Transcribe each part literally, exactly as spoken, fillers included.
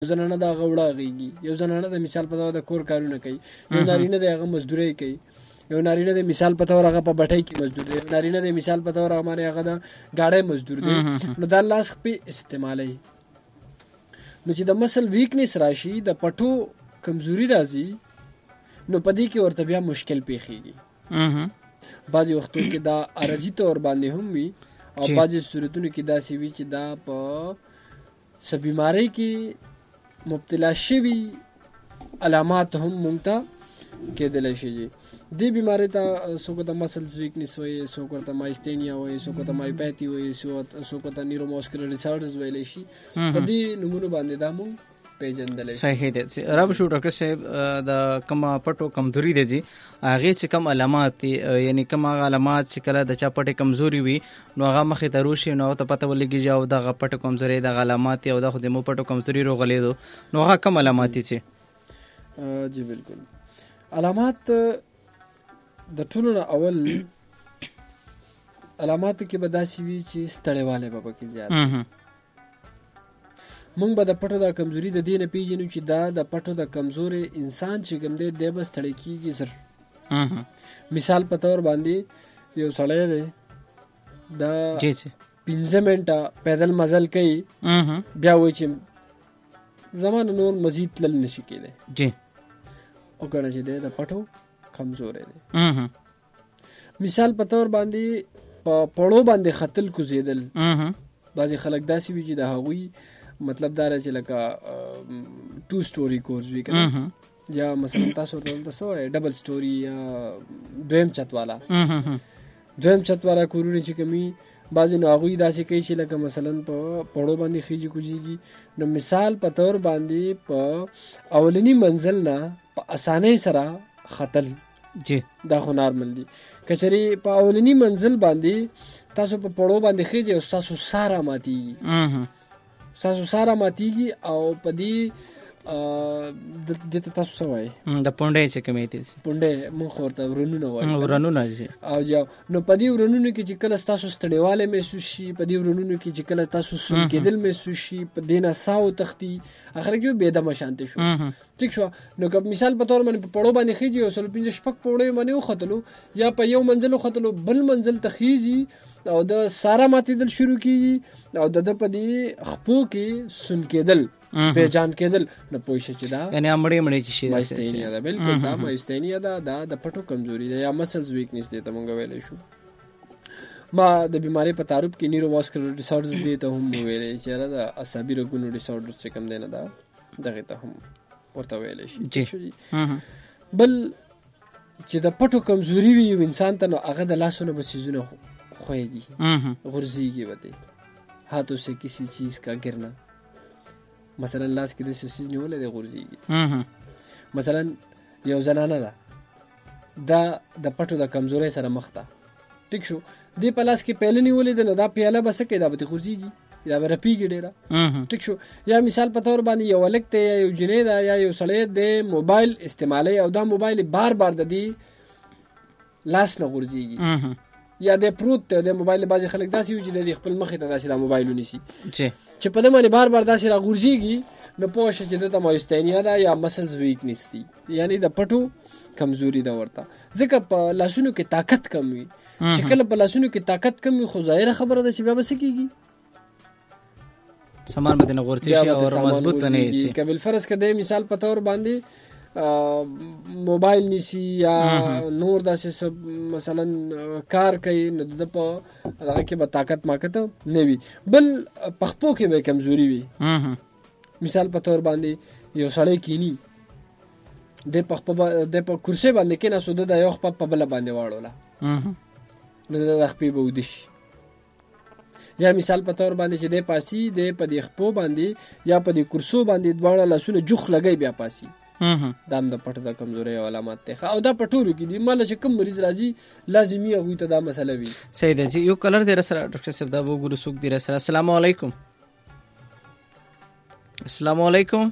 زنانه د هغه وړاغېږي، یو زنانه د مثال په توګه د کور کارونه کوي، یو نارینه د هغه مزدوري کوي، یو نارینه د مثال په توګه هغه په بټۍ کې مزدور دی، یو نارینه د مثال په توګه هغه هغه د ګاډۍ مزدور دی. نو دا لاس په استعمالي نو چې د مسل ویکنس راشي، د پټو کمزوري راځي، نو پدې کې ورته بیا مشکل پیښیږي. بعضې وختو کې دا عرضي طور باندې هم وي او بعضې صورتونو کې داسې وي چې دا په څه بیمارۍ کې مبتلا شوي علامات هم مونږ ته کېدلی شي. دې بیمارۍ ته څوک ورته مسلز ویکنس وایي، څوک ورته مایستینیا وایي، څوک ورته مایوپیتي وایي، څوک ورته نیوروماسکولر ډسارډرز ویلی شي. په دې نومونو باندې دا مونږ پیژندلی. صحیح دی. رب شو ډاکټر صاحب، د کومه پټو کمزوري دی چې هغې چې کوم علامات دي، یعنی کوم هغه علامات چې کله د چا پټې کمزوري وي نو هغه مخې ته روشي نو هغه ته پته ولګېږي او دغه پټو کمزوري دغه علامات دي او دا خو د مو پټو کمزوري روغلیدو، نو هغه کوم علامات دي چې جی بالکل علامات د ټولو نه اول علاماتو کې به داسې وي چې ستړیوالی به پکې زیات مونږ به د پټو د کمزوري د دې نه پیژنو چې دا د پټو د کمزوري انسان چې کوم دی دی به ستړی کېږي زر. مثال په طور باندې یو سړی دی دا پنځه منټه پیدل مزل کوي، بیا وایي چې زما نه نور مزید تلل نشي کېدی، وګڼه چې دی د پټو کمزوری دی. مثال په طور باندې په پړو باندې ختل کوزېدل، بعضې خلک داسې وي چې د هغوی مطلب دا چې لکه ټو سټوري کورس وي که نه، یا مثلا تاسو ورته دلته څه وایي ډبل سټوري یا دویم چت والا دویم چت والا کورونه چې کوم وي، بعضې نو هغوی داسې کوي چې لکه مثلا په پړو باندې خیجي کوجېږي. نو مثال په طور باندې په اولني منزل نه په اسانۍ سره ختل دا خو نارمل دي. که چېرې په اولني منزل باندې تاسو په پړو باندې خیجئ او ستاسو ساه راماتېږي ستاسو ساه راماتېږي او په دې دې ته تاسو څه وایي د پونډۍ چې کومې دي پونډۍ مونږ خو ورته ورنونه وایو ورنونه او یا نو په دې ورنونو کې چې کله ستاسو ستړیوالی محسوس شي، په دې ورنونو کې چې کله تاسو سون کېدل محسوس شي، په دې نه ساه وتښتي، اخر کې بېدمه شانتې شو. ټیک شو. نو که مثال په طور باندې په پړو باندې خیجي او سلو پنځه شپږ پوړۍ باندې وختلو یا په یو منزل وختلو بل منزل ته خیجي او د ساره ماتېدل شروع کېږي او د ده په دې خپو کې سون کېدل بیجان کېدل، نو پوه شه چې دا یعنې مړې مړې چې شي مایستینیا ده. بلکل دا مایستینیا ده، دا د پټو کمزوري ده یا مسلز ویکنس دی ته مونږ ویلی شو. ما د بیمارۍ په تعارف کې نیوروماسکولر ډسارډرز دی ته هم ویلی چې هغه د عصبي رګونو ډسارډرز چې کوم دی نه دا دغې ته هم ورته ویلی شي. بل چې د پټو کمزوري وي انسان ته، نو هغه د لاسونو به څیزونه خویږي، غورځېږي به دی، هاتھوں سے کسی چیز کا گرنا، مثلا لاس کې د څه څیز نیولی دی غورځېږي. مثلا یو زنانه ده دا د پټو د کمزورۍ سره مخ ده، ټیک شو، دې په لاس کې پیاله نیولې ده، نو دا پیاله به څه کوي، دا به ترې غورځېږي، دا به رپېږي ډېره، ټیک شو. یا مثال په طور باندې یو هلک دی یا یو جنۍ ده یا یو سړی دی موبایل استعمالوي او دا موبایل بار بار د دې لاس نه غورځېږي، یا دی پروت دی د موبایل بعضې خلک داسې وي چې دی خپل مخې ته داسې دا موبایل ونیسي چې په ده باندې بار بار داسې را غورځېږي، نو پوه شه چې دته مایستینیا ده یا مسلز ویکنس دي، یعنې د پټو کمزوري ده ورته. ځکه په لاسونو کې طاقت کم وي، چې کله په لاسونو کې طاقت کم وي خو ظاهره خبره ده چې بیا به څه کېږي، سامان به دې نه غورځي شي او مضبوط به نه شي. که بالفرض که دی مثال په طور باندې موبایل نیسی یا نور داسې مثلا کار کوي، نو د په هغه کې به طاقت ماقت نه وي. بل پخپو کې به کمزوري وي. مثال په طور باندې یو سړی کینی د پخپو د په کرسۍ باندې کېناستو، د یو خپه په بله باندې واړوله، نو د خپې به اوده شي. یا مثال په طور باندې چې دی پاسي دی په دې خپو باندې یا په دې کرسو باندې دواړه لاسونه جوخ لګی بیا پاسي، دا هم د پټ د کمزورۍ علامات دی. او دا په ټولو کې دي، ماله چې کوم مریض راځي لازمي هغوی ته دا مسله وي. صحیح دی. یو کلر دی راسره ډاکټر صاحب، دا وګورو څوک دی راسره. السلام علیکم. السلام علیکم.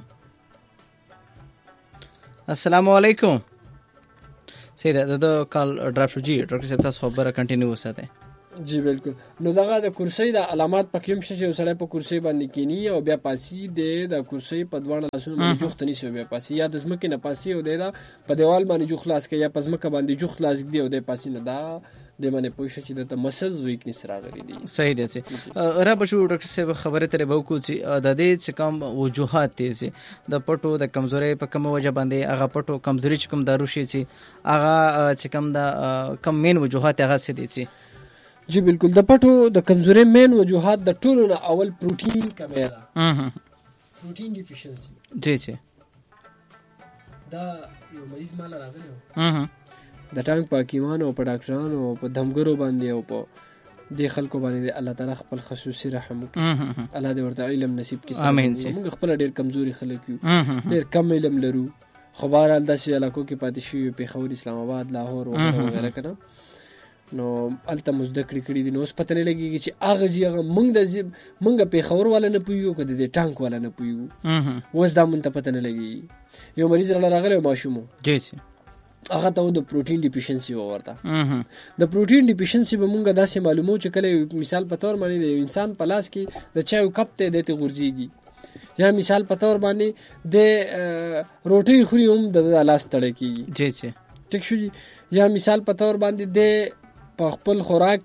السلام علیکم. صحیح ده، د کال ډراپ شو. جی ډاکټر صاحب تاسو خبره کنټینیو وساتئ. جی بالکل. نو دغه د کرسۍ د علامات پکې هم شته چې یو سړی په کرسۍ باندې کینی او بیا پاسي دی د کرسۍ په دواړه لاسونو باندې جوخت نیسي او بیا پاسي، یا د ځمکې نه پاسي او دی دا په دیوال باندې جوخت لاس کوي یا په ځمکه باندې جوخت لاس ږدي او دی پاسي نه. دا د باندې پوه شه چې دلته مسلز ویکنس راغلي دي. صحیح دی چې را بشو ډاکټر صاحب خبرې ترې به وکړو چې د دې چې کوم وجوهات دي چې د پټو د کمزورۍ په کومه وجه باندې هغه پټو کمزوري چې کوم دارو شي چې هغه چې کوم د کم مین وجوهات هغه څه دي چې جی بالکل. د پټو د کمزورۍ مین وجوهات د ټولو نه اول پروټین کمی ده، پروټین ډیفیشنسي. جی جی دا یو مریض مال راغلی و د ټانک په حکیمانو او په ډاکټرانو او په دمګرو باندې او په دې خلکو باندې الله تعالی خپل خصوصي رحم وکړي، الله دې ورته علم نصیب کړي. امین سي. موږ خپل ډېر کمزوري خلک یو، ډېر کم علم لرو، خو بهرحال داسې علاقو کې پاتې شوي، پېښور، اسلام آباد، لاهور وغیره که نه، نو هلته مو زده کړې کړي دي. نو اوس پته نه لګېږي چې هغه ځي هغه موږ د موږ پېښور والا نه پوهېږو که د دې ټانک والا نه پوهېږو. اوس دا موږ ته پته نه لګېږي. یو مریض راله راغلی و ماشوم و، هغه ته و د پروټین ډیفیشنسي و ورته. د پروټین ډیفیشنسي به موږ داسې معلومو چې کله مثال په طور باندې د یو انسان په لاس کې د چایو کپ دی دی ته غورځېږي، یا مثال په طور باندې د روټۍ خوري هم د لاس تړی کېږي. ټیک شو جي. یا مثال په طور باندې د په خپل خوراک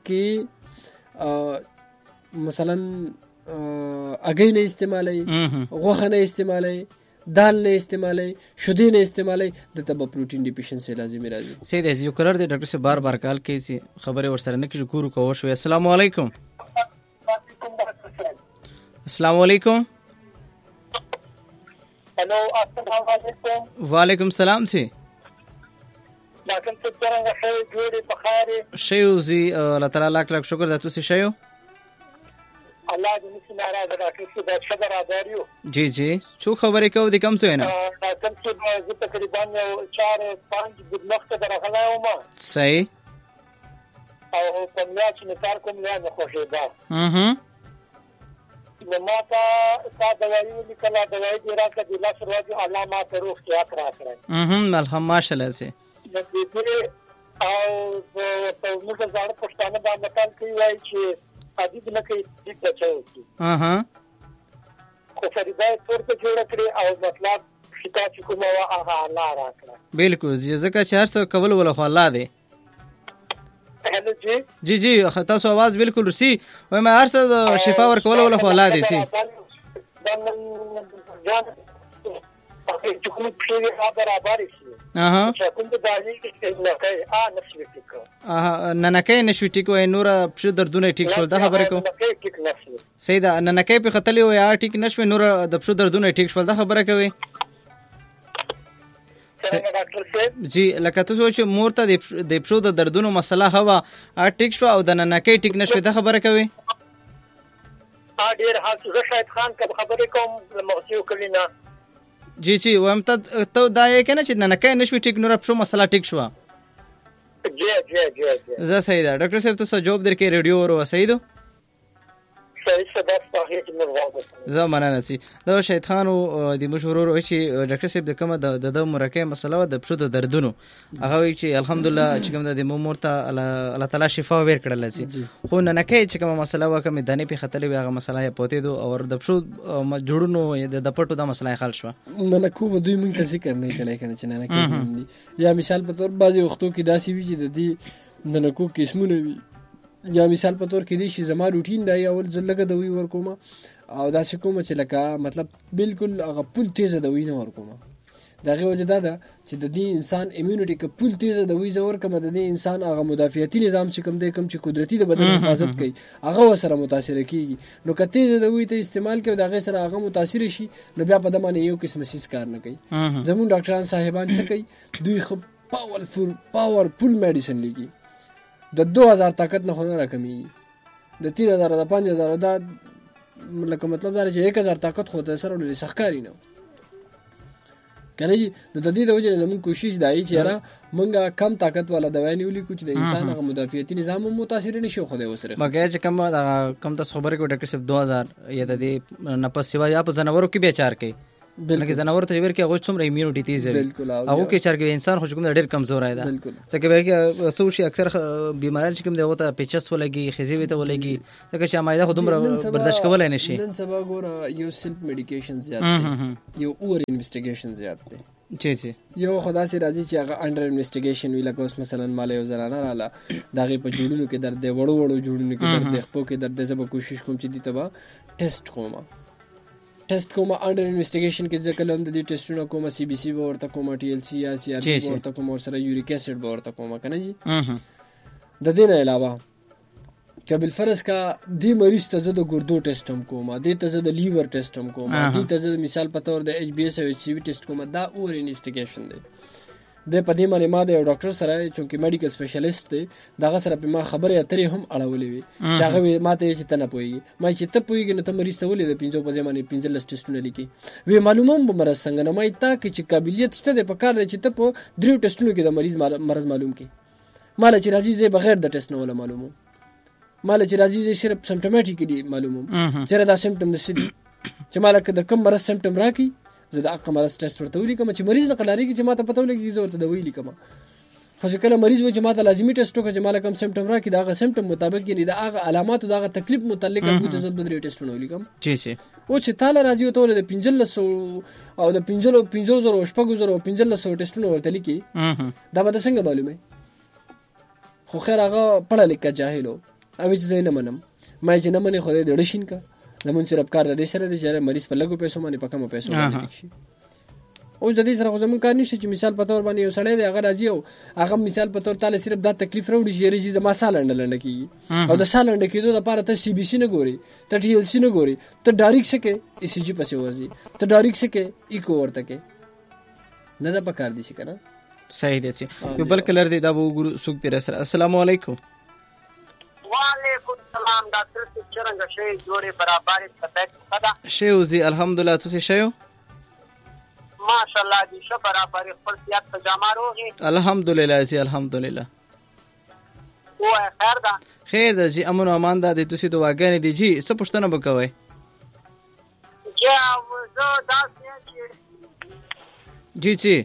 کې مثلا اګۍ نه استعمالوي، غوښه نه استعمالوي، دال نه استعمالوي، شیدې نه استعمالوي، دته به پروټین ډیفیشنسي لازمي راځي. صحیح دی. یو کلر دی ډاکټر صاحب بار بار کال کوي چې خبرې ورسره نه کېږي، ګورو که وشوي. السلام علیکم. السلام علیکم. هلو السلام علیکم. وعلیکم السلام سی. ډاکټر صاحب څنګه ښه جوړې په خیر یې؟ ښه یو زی الله تعالی لاک لاک شکر ده. تاسو ښه یو؟ الله دې نشي ناراضه ډاکټر صاحب، ښه برابر یو. جی جی څو خبرې کوو د کم څه نه ډاکټر صاحب زه تقریبا یو چار پنځ د مخته درغلی وم. صحیح. او په میا چې مې کار کوم میا نه خوښېده. نو ما ته تا دوایي ولیکله، دوایي دې راکړه، د لس ورځې الله ما ته روغتیات راکړی. الحمد ماشاءالله سي. او په موږ زاړه پښتانه باندې متل کوي وایي چې ادیب نه کوي ډیب بچه وکړي، خو فریضه یې پورته جوړه کړې او مطلب شکا چې کومه وه هغه الله راکړه. بالکل ځکه چې هر څه کول وله خو الله دی. جی جی جی تاسو आवाज بالکل رسی وایم، هر څه شفا ورکول وله خو الله دی. سي چې کوم څه برابر شي اها چې کوم د دالي کې نه کوي ا نشوي ټیکو اها ننکې نشوي ټیکو نور په دردونه ټیک شول دا خبره کو. صحیح ده. ننکې په خطلې و یا ټیک نشوي نور د په دردونه ټیک شول دا خبره کوي. جی لکه تاسو چې مور ته د پښو د دردونو مسله هوا ا ټیک شو او د ننکې ټیک نشوي دا خبره کوي. ا ډیر حاصل شاید خان کا خبره کوم موضوع کلینا. جی جی وایم ته ته دا یې کنه چې ننکې نشوي ټیک نور په مسله ټیک شو. جی جی جی جی زه صحیح ده. ډاکټر صاحب تاسو جواب درکې ریډیو ورو صحیح ده. صحیح صدق صحیح چې موږ زه مننه سي. دا شهید خان او د مشهور چې ډاکټر صاحب د کومه د د مرکه مسله و د پښو د دردونو هغه وی چې الحمدلله چې کوم د مور ته الله تعالی شفا ور کړل سي. خو ننکې چې کومه مسله و کوم دانې په خطلې وي هغه مسله یې پوتې دو او د پښو جوړونو د پټو د مسله حل شو. ننکو به دوی مونږ ته ذکر نه کړي کنه چې ننکې یا مثال په تور بعضي وختو کې داسي وي چې د دې ننکو قسمونه وي، یا مثال په تور کې دی چې زما روټین دی اول ځل لګه دوی ورکوم او داسې کوم چې لکه مطلب بالکل هغه پول تیزه دوی نه ورکوم. دغه وجه دا ده چې د دې انسان امیونټي که پول تیزه دوی زور کوم د دې انسان هغه مدافعتي نظام چې کوم دی کوم چې قدرتي د بدن حفاظت کوي هغه وسره متاثر کیږي. نو که تیزه دوی ته استعمال کوي دغه سره هغه متاثر شي نو بیا په دمانه یو قسم سیس کار نه کوي. زمون ډاکټران صاحبان څه کوي دوی خو پاورفل پاورفل میډیسن لیکي د دو هزار طاقت نه خونه راکمیږي، د تین هزار د پنځ هزار دا لکه مطلب دا چې یک هزار طاقت خو ته سره ولې سخکاری نه کنه. نو د دې د وجه زمون کوشش دای چې را مونږه کم طاقت والا دوايي نیولې کو چې د انسان هغه مدافعتي نظام متاثر نشي خو د وسره مګر چې کم کم تاسو خبرې کو ډاکټر صاحب دو هزار یا د دې نفس سیوا یا په زناورو کې به چار کوي لکه زناور ته ورکه هغه څومره ایمیونټي تیز وي هغه کې چرګ انسان خو کوم ډېر کمزور دی ځکه به کې سو شي اکثر بیماری چې کوم دی وته پیچس ولګي خزي وته ولګي ځکه چې مایده خو دومره برداشت کولای نشي. نن سبا ګوره یو سیلف میډیکیشن زیات دی، یو اور انویسټیګیشن زیات دی. جی جی یو خدا سي راځي چې هغه انډر انویسټیګیشن وی لکه اوس مثلا مال یو زنانه رااله دغه په جوړونو کې درد دی، وړو وړو جوړونو کې درد دی، خپل کې درد دی. زه به کوشش کوم چې دې تبا ټیسټ کوم ټیسټ کوم انډر انویسټیګیشن کې ځکه لم د دې ټیسټونو کوم سی بي سي به ورته کوم ټي ال سی یا سی ار بي ورته کوم او سره یوریک اسید به ورته کوم کنه جی. د دې نه علاوه که بل فرض کا دې مریض ته زه د ګردو ټیسټ هم کوم، دې ته زه د لیور ټیسټ هم کوم، دې ته زه مثال په تور د ایچ بي ایس او ایچ سی وی ټیسټ کوم. دا اور انویسټیګیشن دی. د پدې باندې ما د ډاکټر سره چې میډیکل سپیشلیست دی دغه سره په ما خبرې اترې هم اړولې وي چې هغه ماته چې ته نه پوهیږي، ما چې ته پوهیږي نو ته مریض ته ولې د پنځو په ځای باندې پنځه لس ټیسټونه لیکي وی معلومه هم به مرض څنګه نه، ما تا کې چې قابلیت شته د په کار دی چې ته په دریو ټیسټونو کې د مریض مرض معلوم کړي. مال چې راځي زه بغیر د ټیسټ نه ولا معلومه، مال چې راځي زه صرف سمپټومټیکلی معلومه چې دا سمپټم د سړي چې مال کې د کم مرض سمپټم راکې زه د اقا مرض ټیسټ ورته ولیکم چې مریض نه قلاري کې چې ماته پته ولګي زه ورته دوی لیکم. خو چې کله مریض و چې ماته لازمي ټیسټ وکړي چې مال کم سمپټم راکې دا هغه سمپټم مطابق یعنی دا هغه علامات او دا هغه تکلیف متعلق هغه ته زه بدري ټیسټونه ولیکم. جی جی او چې تعالی راځي ته د پنځلس او د پنځلو پنځو زرو شپږو زرو پنځلس ټیسټونه ورته لیکي دا به څنګه معلومه؟ خو خیر هغه پړه لیکه جاهلو او چې زه نه منم ما چې نه منې خو دې ډشین کا زمون صرف کار د دې سره د چې مریض په لګو پیسو باندې په کمو پیسو باندې شي. او د دې سره خو زمون کار نشي چې مثال په تور باندې یو سړی دی هغه راځي او هغه مثال په تور تعالی صرف دا تکلیف راوړي چې ریږي زما سالنډ لنډ کیږي او د سالنډ کېدو لپاره ته سی بي سي نه ګوري، ته ټي ال سی نه ګوري، ته ډایرکټ سکه ای سی جی پسې ورځي، ته ډایرکټ سکه ایکو ورته کې نه دا پکار دي شي کنه. صحیح دی چې یو بل کلر دی دا وګورو سوق دی سره. السلام علیکم. وعلیکم السلام ډاکټر څنګه شي جوړه برابر پته خدا شی وزي الحمدلله تاسو شیو ماشاءالله دي ش برابر خپل سیاست پجامه روغي الحمدلله سي الحمدلله او خیر ده خیر ده جی امن او امان ده د تاسو دواګانې دي جی څه پښتنه وکوي چې زه داسې جی جی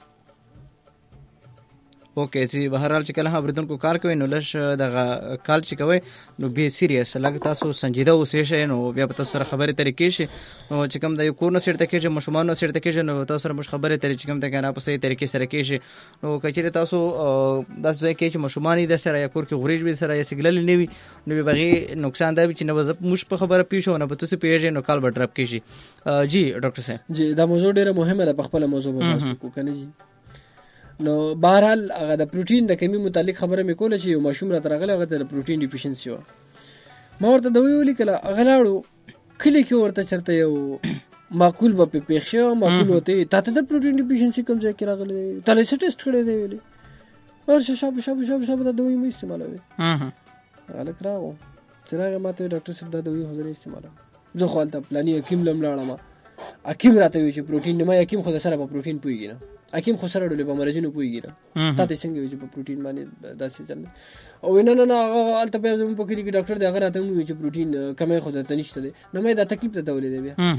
اوکې سي بهرحال چې کله خبرتون کو کار کوي نو لش دغه کال چې کوي نو به سیریس لګ تاسو سنجیده اوسې شي نو بیا په تاسو سره خبرې طریقې شي نو چې کوم د یو کورن سره تکي چې مشمانو سره تکي چې نو تاسو سره مش خبرې طریقې کوم ته کنه په صحیح طریقې سره کې شي نو کچې تاسو د ځای کې چې مشماني د سره یا کور کې غوریج به سره یا سیګنل نیوي نو به بغي نقصان دی چې نو مش په خبره پیښو نه په تاسو پیژې نو کال به ډراپ کې شي. جی ډاکټر صاحب جی دا موضوع ډیره مهمه ده په خپل موضوع باندې کو کنه جی. نو بهرحال هغه د پروتین د کمی متعلق خبره مې کوله چې یو ماشوم را ترغله هغه د پروتین ډیفیشنسي و ما ورته د ویلي کله هغه لاړو کلی کې ورته چرته یو معقول به په پیښه معقول وته تاسو د پروتین ډیفیشنسي کوم ځای کې راغله تاسو څه ټیسټ کړی دی ویلي ورشه شابه شابه شابه شابه د دوی مې استعمالوي ها هغه کراو چې راغی ماته ډاکټر صاحب د دوی حاضر استعمالوي زه خو البته پلاني حکیم لم لاړم حکیم راته وی چې پروتین نه ما حکیم خو سره په پروتین پويږي نه حکیم خو سره ډولې په مرزینو پويږي نه تاسو څنګه وی چې په پروتین باندې داسې چل او نه نه نه البته په زموږ په کلی کې ډاکټر دی هغه راته وی چې پروتین کمه خو ته نشته دی نه مې دا تکلیف ته ولې دی بیا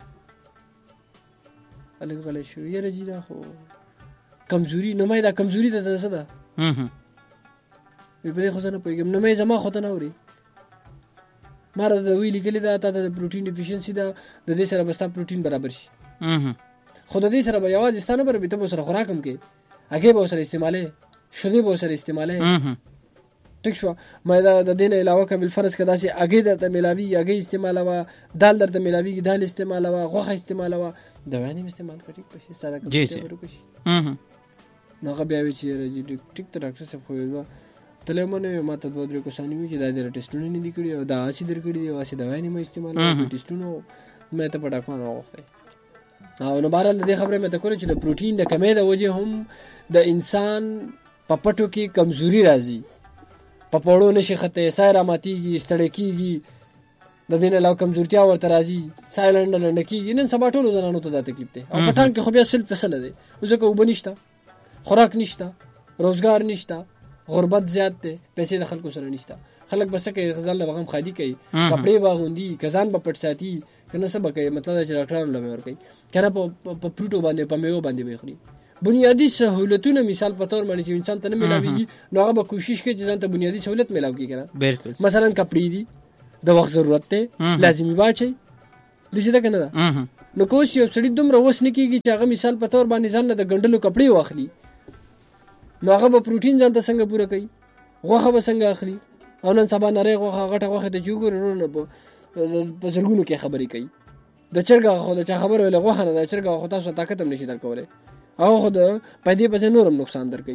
الګ غلې شو یې رجیدا خو کمزوري نه مې دا کمزوري ته څه ده په دې خو څنګه پويږم نه مې زما خو ته نه اوري ماره د ویلي کلی دا ته د پروتین ډیفیشنسي دا د دې سره بستا پروتین برابر شي خو د دې سره به یوازې ستانه پر بیت به سره خوراکم کې هغه به سره استعماله شوه به سره استعماله ټیک شو مې دا د دین علاوه کبل فرض کدا سي هغه د ملاوي هغه استعماله وا دال در د ملاوي دال استعماله وا غوخه استعماله وا دوايانه استعمال کړي په ساده کې نو هغه بیا وی چې ټیک ته ډاکټر صاحب خو یو تلمنه ما ته دوه درې کوسانی وی چې دا د ټیسټونه نه دي کړی او دا اسی در کړی دی واسه دوايانه مې استعمال کړي ټیسټونه مې ته په ډاکټر نه وخته او نو بهرحال د دې خبره مې ته کوله چې د پروتین د کمې د وجه هم د انسان په پټو کې کمزوري راځي په پړو نشي خته سایر ماتيږي ستړی کیږي د دې نه لا کمزورتیا ورته راځي سایلنډ لنډ کیږي نن سبا ټول زنانو ته دا تکلیف دی او پټان کې خو بیا سل فصل دی ځکه وبنيشته خوراک نشته روزګار نشته غربت زیات دی پیسې د خلکو سره نشته خلک بس کې غزل بغم خادي کوي کپڑے باغوندي کزان په پټ ساتي کنه څه به کوي مطلب دا چې ډاکټرانو له به ورکوي کنه په فروټو باندې په میوو باندې به خوري. بنیادی سہولتونه مثال په تور باندې چې انسان ته نه ملاويږي نو هغه به کوشش کوي چې ځان ته بنیادی سہولت ملاو کړي کنه. بالکل مثلا کپڑے دي د وخت ضرورت ته لازمي باچي د څه ده کنه دا نو کوم یو سړی دومره وس نه کیږي چې هغه مثال په تور باندې ځان له د ګندلو کپڑے واخلي نو هغه به پروتین ځان ته څنګه پوره کوي غوخه به څنګه اخلي او نن سبا نری غوخه غټه غوخه د جوګور نه په زرګونو کې خبرې کوي د چرګه خو د چا خبره ویل غوخه نه د چرګه خو تاسو طاقت هم نشي درکولای او خو د پیدې په نورم نقصان درکوي.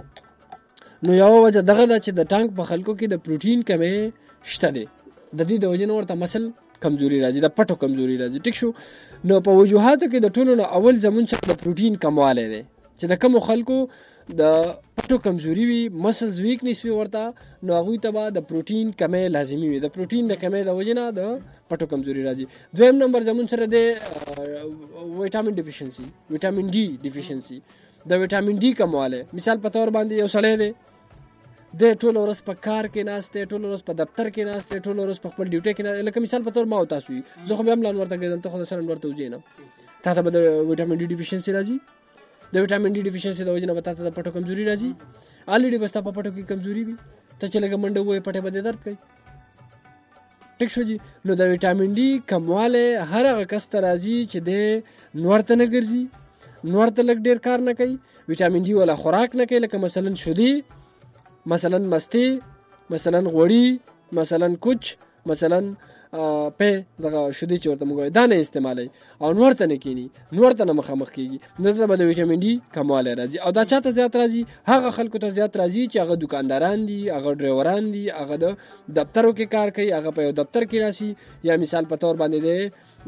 نو یو وجه دغه د چې د ټانک په خلکو کې د پروتین کمې شته دي د دې د وجې نور ته مسل کمزوري راځي د پټو کمزوري راځي ټیک شو. نو په وجوهاتو کې د ټولو نه اول زمون چې د پروتین کمواله دي چې د کوم خلکو د پټو کمزوري وي مسلز ویکنس وي ورته نو هغه ته به د پروتین کمې لازمي وي د پروتین د کمې د وجې نه د پټو کمزوري راځي. دویم نمبر زمون سره د وټامین ډیفیشنسي وټامین ډي ډیفیشنسي د وټامین ډي کمواله مثال په تور باندې یو سړی دی د ټول ورځ په کار کې ناشته ټول ورځ په دفتر کې ناشته ټول ورځ په خپل ډیوټي کې نه لکه مثال په تور ما او تاسو زه خو هم لان ورته کېدم ته خو سره ورته وځي نه تا ته د وټامین ډي ډیفیشنسي راځي د وټامین ډي ډیفیشنسي د وجه نه بتا ته د پټو کمزوري راځي الریډي بس په پټو کې کمزوري وي ته چې لګه منډه وې پټه باندې درد کوي ټیک شو جی. نو د وټامین ډي کمواله هر هغه کس ته راځي چې د نور ته نه ګرځي نور ته لګ ډیر کار نه کوي وټامین ډي ولا خوراک نه کوي لکه مثلا شودي مثلا مستی مثلا غوړی مثلا کوچ مثلا په دغه شودي چې ورته موږ دا نه استعمالي او نور ته نه کینی نور ته نه مخامخ کیږي نو ته به د وټامین ډي کمواله راځي او دا چاته زیات راځي هغه خلکو ته زیات راځي چې هغه دکانداران دي هغه ډرایوران دي هغه د دفترو کې کار کوي هغه په دفتر کې راشي یا مثال په تور باندې دی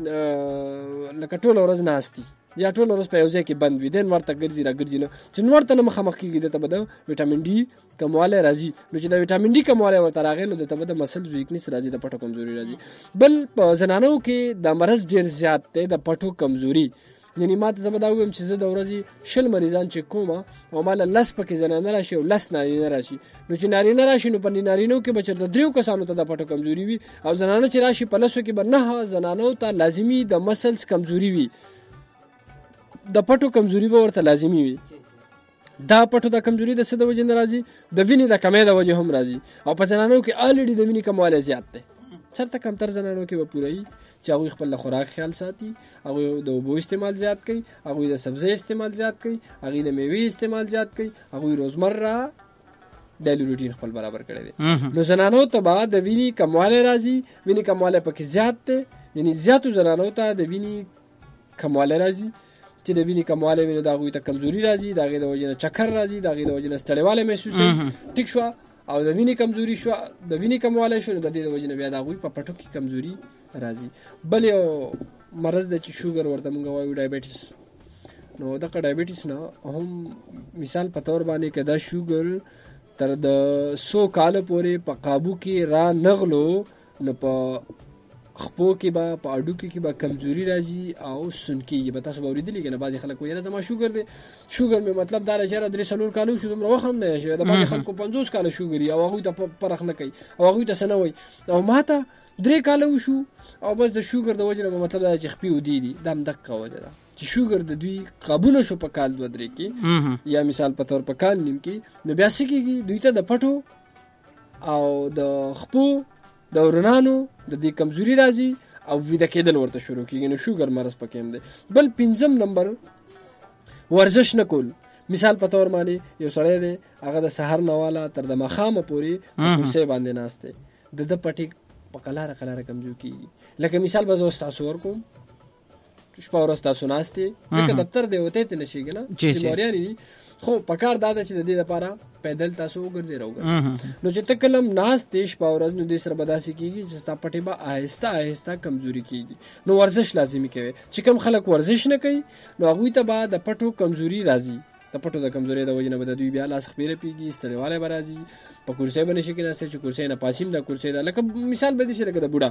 لکه ټول ورځ ناشتي یا ټول ورځ په یو ځای کې بند وي دین ورته ګرځي را ګرځي نو چې نور ته نه مخامخ کیږي ته به د وټامین ډي کمواله راځي نو چې د وټامین ډي کمواله ورته راغی نو ته به د مسل ویکنس راځي د پټو کمزوري راځي. بل په زنانو کې د مرز ډیر زیات دی د پټو کمزوري یعنی ماته زما دا ویم چې زه د ورځې شل مریضان چې کوم او مال لس پکې زنانه راشي او لس نارینه راشي نو چې نارینه راشي نو په نارینو کې بچر د دریو کسانو ته د پټو کمزوري وي او زنانه چې راشي په لسو کې به نه زنانو ته لازمی د مسلز کمزوري وي د پټو کمزوري به ورته لازمي وي. دا پټو د کمزوري د څه د وجې نه راځي د وینې د کمې د وجې هم راځي او په زنانو کې الریډي د وینې کمواله زیات دی چرته کمتر زنانو کې به پوره وي چې هغوی خپل خوراک خیال ساتي هغوی د اوبو استعمال زیات کوي هغوی د سبزی استعمال زیات کوي هغوی د میوې استعمال زیات کوي هغوی روزمره ډیلی روټین خپل برابر کړی دی. نو زنانو ته به د وینې کمواله راځي وینې کمواله پکې زیات دی یعنی زیاتو زنانو ته د وینې کمواله راځي چې د وینې کمواله ویني دا غوي ته کمزوري راځي دا غي د وجنه چکر راځي دا غي د وجنه ستړیواله محسوسي ټیک شو او د وینې کمزوري شو د وینې کمواله شو د دې د وجنه بیا دا غوي په پټو کې کمزوري راځي. بل یو مرض د چې شوګر ورته مونږ وایو ډایبټیس نو دا ډایبټیس نه هم مثال په تور باندې کې دا شوګر تر د سو کال پورې په قابو کې را نغلو نو په خپو کې با په اډو کې کې با کمزوري راځي او سنکیږي به تاسو باورېدلی کنه بعضی خلک وایي زما شوګر دی شوګر مې مطلب دا راځي درې څلور کالو شو دومره وخت هم نه شي دا بعضی خلکو پنځوس کال شوګر او هغه ته پرخ نه کوي او هغه ته سنوي او ماته درې کالو شو او بس د شوګر د وجه نه مطلب دا چې خپې ودی دي دم دقه وجه ده چې شوګر د دوی قابونه شو په کال دوه درې کې یا مثال په تور په کال نیم کې نو بیا سکیږي دوی ته د پټو او د خپو د ورنانو د دې کمزوري راځي او ویده کېدل ورته شروع کیږي نو شوګر مرز پکې هم دی. بل پنځم نمبر ورزش نه کول مثال په تور باندې یو سړی دی هغه د سحر نه والا تر د ماښامه پورې کرسۍ باندې ناست دی د ده پټې په قلاره قلاره کمزور کیږي لکه مثال به زه ستاسو ورکوم شپه ورځ تاسو ناست دی لکه دفتر دی وتی ته نه شيږي نه بیماریانې دي خو پکار دا ده چې د دې لپاره پیدل تاسو وګرځئ راوګرځئ نو چې ته کلم ناست دی شپه ورځ نو دې سره به داسې کېږي چې ستا پټې به آهسته آهسته کمزوري کېږي نو ورزش لازمي کوي چې کوم خلک ورزش نه کوي نو هغوی ته به د پټو کمزوري راځي د پټو د کمزوري د وجې نه به د دوی بیا لاس خپېره پیږي ستړیوالی به راځي په کرسۍ به نشي کېناستی چې کرسۍ نه پاسیم ده کرسۍ ده لکه مثال به دې شي لکه د بوډا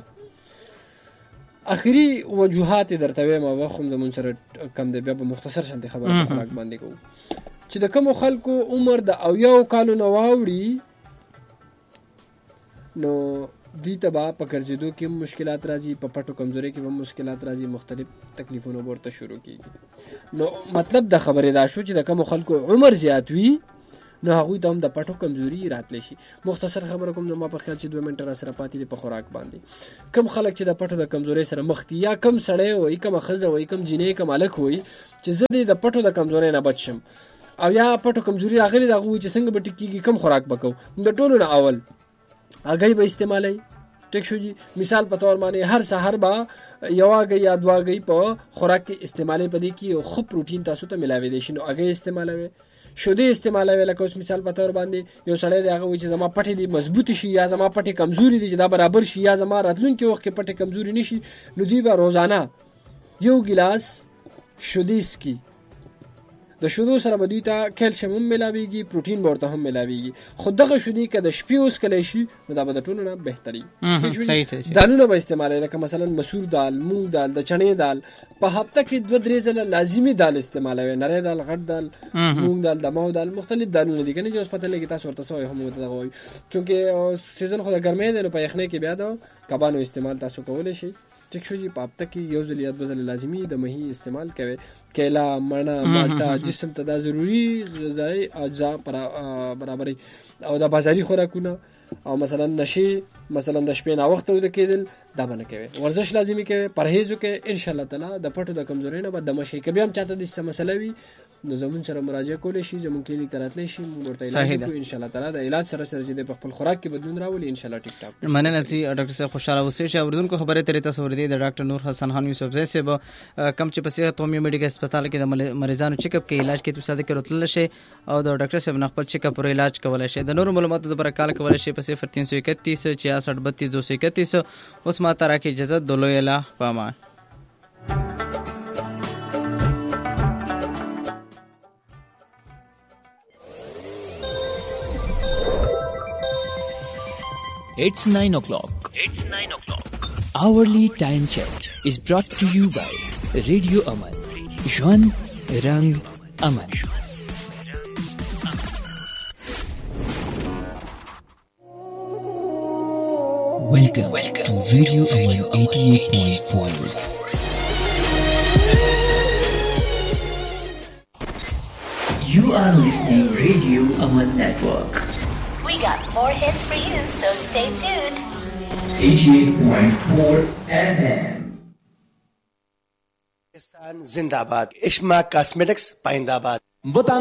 اخري وجوهات درته وایم وخت هم زموږ سره کم دی بیا به مختصر شانتې خبره په خوراک باندې کوو چې د کومو خلکو عمر د اویاو کالو نه واوړي نو دوی ته به په ګرځېدو کې هم مشکلات راځي، په پټو کمزورۍ کې هم مشکلات راځي، مختلف تکلیفونه ورته شروع کېږي. نو مطلب د خبرې دا شو چې د کومو خلکو عمر زیات وي نو هغوی ته هم د پټو کمزوري راتلی شي. مختصر خبره کوم زما په خیال چې دوه منټه را سره پاتې دي په خوراک باندې. کم خلک چې د پټو د کمزورۍ سره مخ دي، یا کم سړی وایي، کم ښځه وایي، کم جینۍ، کم هلک وایي چې زه دې د پټو د کمزورۍ نه بچ شم، او یا پټو کمزوري راغلي د هغه وایي چې څنګه به ټیک کېږي، کم خوراک به کوو. د ټولو نه اول هګۍ به استعمالوي. ټیک شو جی. مثال په تور باندې هر سحر به یو هګۍ یا دوه هګۍ په خوراک کې استعمالوي، په دې کې یو ښه پروټین تاسو ته ملاویدی شي. نو هګۍ استعمالوي، شودې استعمالوي. لکه اوس مثال په تور باندې یو سړی دی هغه وایي چې زما پټې دي مضبوطې شي، یا زما پټې کمزوري دي چې دا برابر شي، یا زما راتلونکي وخت کې پټې کمزوري نشي، نو دوی به روزانه یو ګیلاس شودې څښي. د شودو سره به دوی ته کیلشیم هم ملاویږي، پروټین به ورته هم ملاویږي. خو دغه شودې که د شپې وڅښلی شي نو دا به د ټولو نه بهتري. دالونه به استعمالوي، لکه مثلا مسور دال، مونګ دال، د چڼې دال. په هفته کې دوه درې ځله لازمي دال استعمالوي، نری دال، غټ دال، مونګ دال، دماو دال، مختلف دالونه دي. که نه چې اوس پته لګي تاسو ورته څه وایي هم ورته دغه وایي. چونکې سیزن خو د ګرمۍ دی نو په یخنۍ کې بیا د کبانو استعمال تاسو کولی شي. ټیک شو جی. په هفته کې یو ځل یا دوه ځله لازمي د ماهي استعمال کوي. کیلا، مڼه، مالټه جسم ته دا ضروري غذایي اجزا برابري. او د بازاري خوراکونه او مثلا نشي، مثلا د شپې ناوخته ویده کېدل، دا به نه کوي. ورزش لازمي کوي، پرهیز وکړئ، انشاءالله تعالی د پټو د کمزورۍ نه به دمه شي. که بیا هم چاته داسې څه مسله وي نو زمون سره مراجعه کولی شي، زمون کلینیک ته راتلی شي، موږ ورته علاج وکړو انشاءالله تعالی. د علاج سره سره چې دی په خپل خوراک کې بدلون راولي انشاءالله ټیک ټاک. مننه سي ډاکټر صاحب، خوشاله اوسئ. چې اورېدونکو خبرې ترې تاسو اورېدې د ډاکټر نور حسن خان یوسفزی صاحب کوم چې په صحت قومي میډیکل هسپتال کې د مریضانو چیک اپ کې علاج کې تاسو د کړتل شي، او د ډاکټر صاحب نه خپل چیک اپ او علاج کولای شي. د نورو معلوماتو لپاره کال کولای شي په صفر تین سو اکتیس چھیاسٹھ بتیس دو سو اکتیس. اوس ما ته راکړئ اجازه. دولوی الله پامان. It's nine o'clock. It's nine o'clock. Hourly time check is brought to you by Radio Aman. Jwan Rang Aman. Welcome, Welcome to Radio Aman eighty-eight point four. You are listening Radio Aman Network. We got more hits for you, so stay tuned. eighty-eight point four F M. Pakistan Zindabad. Ishma Cosmetics Paindabad.